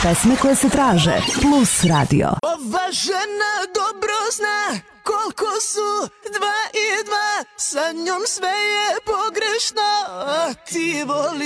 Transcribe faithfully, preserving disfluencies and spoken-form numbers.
Pesme koje se traže. Plus radio. Ova žena dobro zna koliko su dva i dva. Sa njom sve je pogrešno, a ti voli